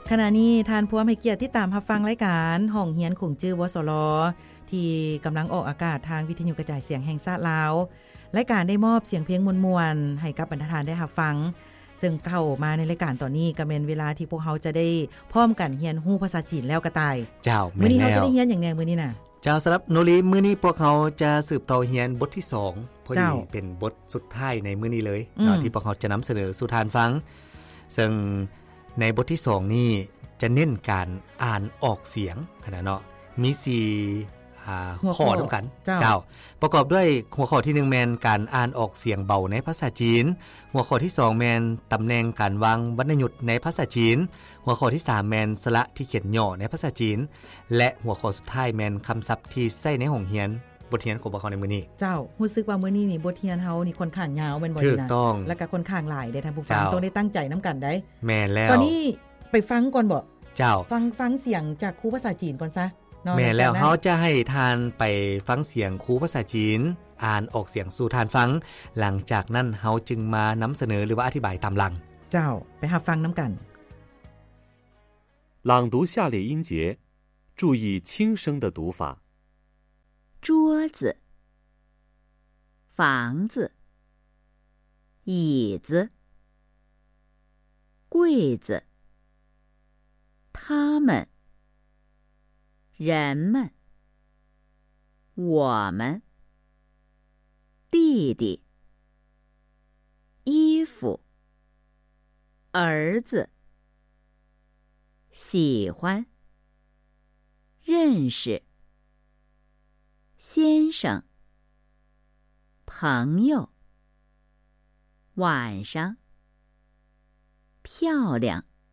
ขณะนี้ท่านผู้ให้เกียรติติดตามรับฟังรายการห้องเฮียนคงจื้อวสลที่กำลังออกอากาศทางวิทยุกระจายเสียงแห่งชาติลาวรายการได้มอบเสียงเพลงม่วนๆให้กับบรรดาท่านได้รับฟังซึ่งเข้ามาในรายการตอนนี้ก็เป็นเวลาที่พวกเขาจะได้พร้อมกันเรียนรู้ภาษาจีนแล้วก็ตายเจ้ามื้อนี้เฮาจะได้เรียนอย่างแน่มื้อนี้น่ะเจ้าสำหรับโนรีมื้อนี้พวกเขาจะสืบต่อเรียนบทที่2พอดีเป็นบทสุดท้ายในมื้อนี้เลยเนาะที่พวกเขาจะนำเสนอสู่ทานฟังซึ่งในบทที่2นี้จะเน้นการอ่านออกเสียงขนาดเนาะมี4ข้อด้วยกันเจ้าประกอบด้วยหัวข้อที่1แม่นการอ่านออกเสียงเบาในภาษาจีนหัวข้อที่2แม่นตำแหน่งการวางวรรณยุกต์ในภาษาจีนหัวข้อที่3แม่นสระที่เขียนย่อในภาษาจีนและหัวข้อสุดท้ายแม่นคำศัพท์ที่ใช้ในห้องเรียนบทเรียนของพวกเขาในมื้อนี้เจ้ารู้สึกว่ามื้อนี้นี่บทเรียนเฮานี่ค่อนข้างยาวแม่นบ่ถูกต้องแล้วก็ค่อนข้างหลายได้ท่านผู้ฟังต้องได้ตั้งใจนํากันได้แม่นแล้วตอนนี้ไปฟังก่อนบ่เจ้าฟังเสียงจากครูภาษาจีนก่อนซะแม่แล้วเฮาจะให้ทานไปฟังเสียงครูภาษาจีนอ่านออกเสียงสู่ทานฟังหลังจากนั้นเฮาจึงมานำเสนอหรือว่าอธิบายตามหลังเจ้าไปรับฟังนํากัน朗读下列音节注意轻声的读法桌子房子椅子柜子他们人们我们弟弟衣服儿子喜欢认识先生朋友晚上漂亮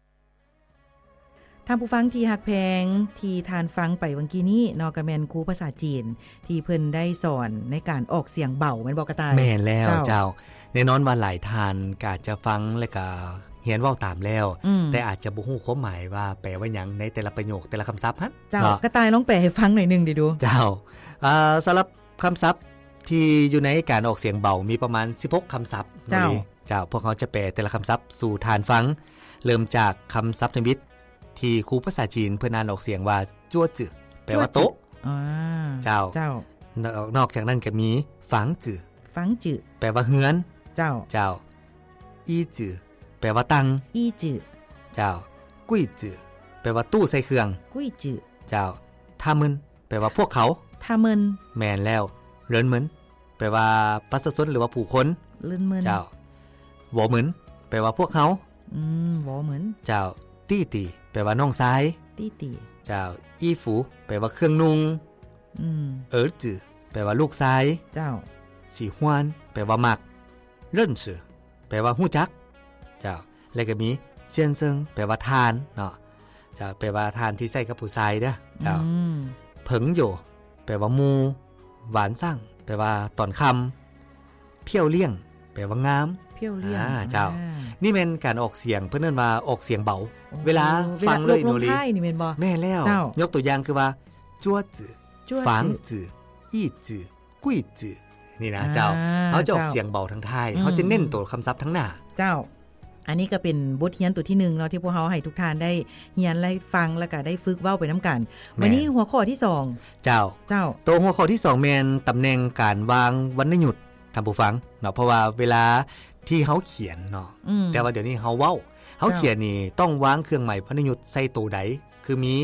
ท่านผู้ฟังที่ฮักแพงที่ทานฟังไปเมื่อกี้นี้เนาะก็แม่นครูภาษาจีนที่เพิ่นได้สอนในการออกเสียงเบาแม่นบ่กระต่ายแม่นแล้วเจ้าแน่นอนว่าหลายท่านก็จะฟังและก็เรียนเว้าตามแล้วแต่อาจจะบ่ฮู้ความหมายว่าแปลว่าหยังในแต่ละประโยคแต่ละคำศัพท์หั่นเจ้ากระต่ายลองแปลให้ฟังหน่อยนึงดิดูเจ้าสำหรับคำศัพท์ที่อยู่ในการออกเสียงเบามีประมาณ16คำศัพท์เจ้าพวกเขาจะแปลแต่ละคำศัพท์สู่ทานฟังเริ่มจากคำศัพท์นิมิตที่ครูภาษาจีนเพิ่นอ่านออกเสียงว่าจั่วจื่อแปลว่าโต๊ะเจ้านอกจากนั้นก็มีฝังจื่อแปลว่าเฮือนเจ้าอี้จื่อแปลว่าตังอี้จื่อเจ้ากุ้ยจื่อแปลว่าตู้ใส่เครื่องกุ้ยจื่อเจ้าท่ามึนแปลว่าพวกเขาท่ามึนแม่นแล้วเรินเหมือนแปลว่าประชาชนหรือว่าผู้คนเรินเหมือนเจ้าหวอเหมือนแปลว่าพวกเขาหวอเหมือนเจ้าตี้ตีแปลว่าน้องชายตี้ตีเจ้าอี้ฝูแปลว่าเครื่องนุ่งเอ๋อจื่อแปลว่าลูกชายเจ้าสีฮวนแปลว่ามักเริ่นชื่อแปลว่าฮู้จักเจ้าแล้วก็มีเซียนเซิงแปลว่าทานเนาะเจ้าแปลว่าทานที่ใช้กับผู้ชายเด้อเจ้าเผิงโยแปลว่าหมู่หวานซั่งแปลว่าตอนค่ำเพี้ยวเลี่ยงแปลว่างามเพี้ยวเลี่ยงเจ้านี่แม่นการออกเสียงเพิ่นเอิ้นว่าออกเสียงเบาเวลาฟังเลยโนรีนี่แม่นบ่แม่แล้วยกตัวอย่างคือว่าจั่วจื่อฝังจื่ออี้จื่อกุ้ยจื่อนี่นะเจ้าเฮาจะออกเสียงเบาทั้งท้ายเฮาจะเน้นตัวคำศัพท์ทั้งหน้าเจ้าอันนี้ก็เป็นบทเรียนตัวที่1เนาะที่พวกเฮาให้ทุกท่านได้เรียนและฟังแล้วก็ได้ฝึกเว้าไปนํากันวันนี้หัวข้อที่2เจ้าตัวหัวข้อที่2แม่นตำแหน่งการวางวรรณยุกต์ท่านผู้ฟังเนาะเพราะว่าเวลาที่เฮาเขียนเนาะแต่ว่าเดี๋ยวนี้เฮาเว้าเฮาเขียนนี่ต้องวางเครื่องหมายวรรณยุกต์ใส่ตัวใดคือมี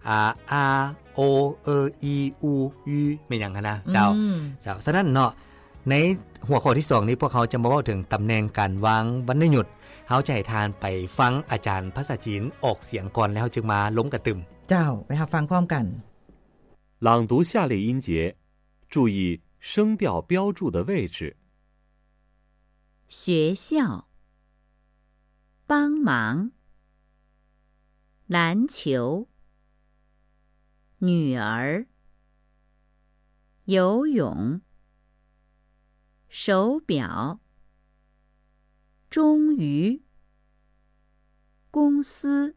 a o e i u u แม่นหยังหั่นนะเจ้าฉะนั้นเนาะในหัวข้อที่2นี้พวกเขาจะมาเว้าถึงตำแหน่งการวางวรรณยุกต์เฮาจะให้ทานไปฟังอาจารย์ภาษาจีนออกเสียงก่อนแล้วจึงมาล้มกระตึมเจ้าไปรับฟังพร้อมกัน朗读下列音节注意声调标注的位置学校帮忙篮球女儿游泳手表终于公司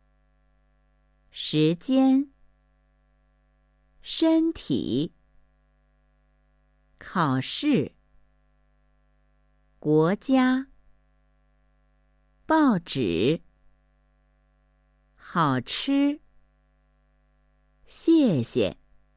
时间身体考试国家报纸好吃谢谢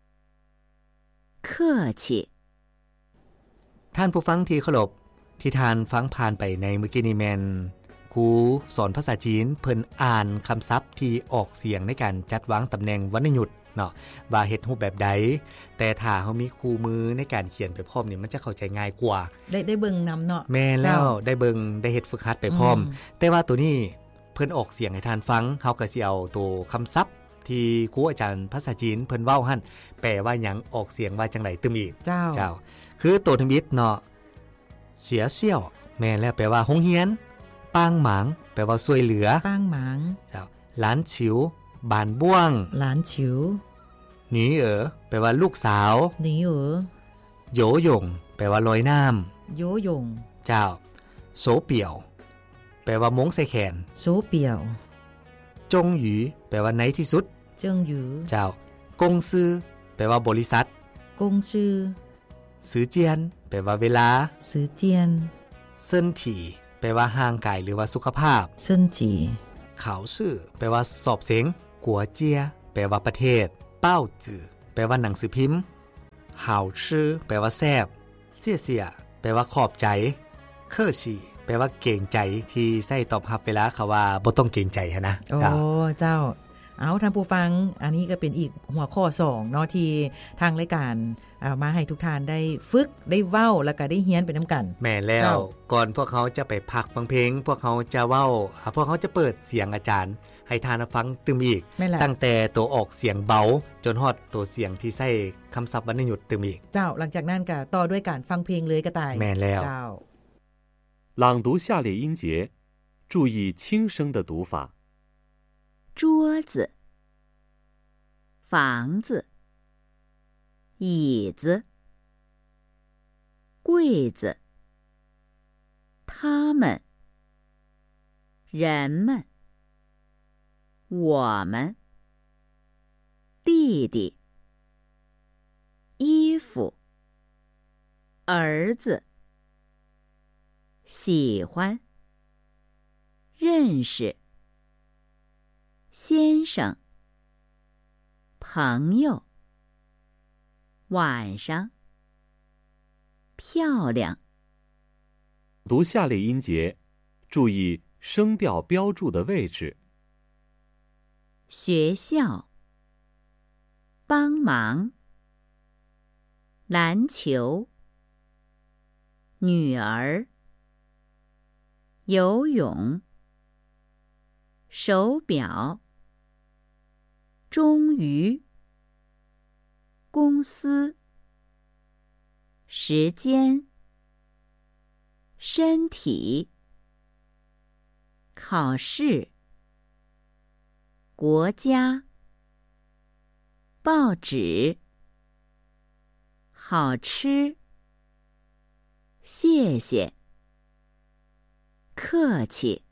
客气ท่านผู้ฟังที่เคารพที่ทานฟังผ่านไปในเมื่อกี้นี้แม่นครูสอนภาษาจีนเพิ่นอ่านคำศัพท์ที่ออกเสียงในการจัดวางตำแหน่งวรรณยุกต์เนาะว่าเฮ็ดรูปแบบใดแต่ถ้าเฮามีคู่มือในการเขียนไปพร้อมนี่มันจะเข้าใจง่ายกว่าได้เบิ่งนำเนาะแม่แล้วได้เบิ่งได้เฮ็ดฝึกหัดไปพร้อมแต่ว่าตัวนี้เพิ่นออกเสียงให้ทานฟังเฮาก็สิเอาตัวคำศัพท์ที่ครูอาจารย์ภาษาจีนเพิ่นเว้าหั่นแปลว่าหยังออกเสียงว่าจังได๋ตึมอีกเจ้าคือตัวทมิตเนาะเสียเสี่ยวแม่แล้วแปลว่าโรงเรียนปางหมางแปลว่าช่วยเหลือปางหมางเจ้าหลานฉิวบานบ้วงหลานฉิวหนีแปลว่าลูกสาวหนีโยหยงแปลว่าลอยน้ำโยหยงเจ้าโสเปี่ยวแปลว่ามงใส่แขนโสเปี่ยวจงหยีแปลว่าในที่สุดจงหยีเจ้ากงซือแปลว่าบริษัทกงซือซื้อเจียนแปลว่าเวลาซื้อเจียนเซินถี่แปลว่าห่างกายหรือว่าสุขภาพเซินจีข่าวซื่อแปลว่าสอบเสียงกัวเจียแปลว่าประเทศเป้าจื่อแปลว่าหนังสือพิมพ์ห่าวชื่อแปลว่าแซ่บเสี่ยเสี่ยแปลว่าขอบใจเคอฉีแปลว่าเกรงใจที่ใส่ตอบรับเวลาเขาว่าบ่ต้องเกรงใจนะโอ้เจ้าเอาท่านผู้ฟังอันนี้ก็เป็นอีกหัวข้อ2เนาะที่ทางรายการมาให้ทุกท่านได้ฝึกได้เว้าแล้วก็ได้เรียนไปนำกันแม่แล้วก่อนพวกเขาจะไปพักฟังเพลงพวกเขาจะเว้าพวกเขาจะเปิดเสียงอาจารย์ให้ทานฟังตึมอีกตั้งแต่ตัวออกเสียงเบาจนฮอดตัวเสียงที่ใช้คำศัพท์วรรณยุกต์ตึมอีกเจ้าหลังจากนั้นก็ต่อด้วยการฟังเพลงเลยก็ตายแม่แล้วเจ้า朗读下列音节注意轻声的读法桌子房子椅子柜子他们人们我们弟弟衣服儿子喜欢认识先生朋友晚上漂亮读下列音节注意声调标注的位置学校帮忙篮球女儿游泳手表终于公司时间身体考试国家报纸好吃谢谢客气